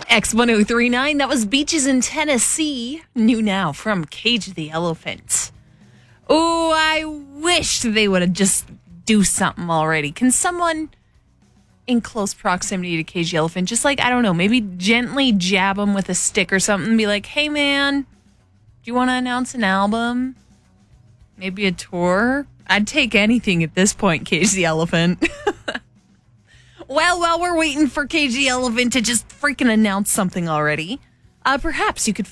X1039, that was Beaches in Tennessee. New now from Cage the Elephant. Oh, I wish they would have just do something already. Can someone in close proximity to Cage the Elephant just I don't know, maybe gently jab him with a stick or something and be like, hey man, do you want to announce an album? Maybe a tour? I'd take anything at this point, Cage the Elephant. Well, while we're waiting for Cage the Elephant to just freaking announce something already, perhaps you could